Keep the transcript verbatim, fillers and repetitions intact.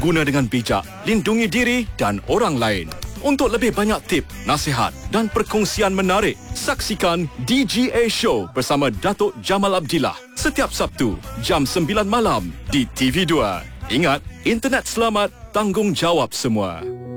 guna dengan bijak, lindungi diri dan orang lain. Untuk lebih banyak tip, nasihat dan perkongsian menarik, saksikan D G A Show bersama Datuk Jamal Abdillah setiap Sabtu jam sembilan malam di T V dua. Ingat, internet selamat, tanggungjawab semua.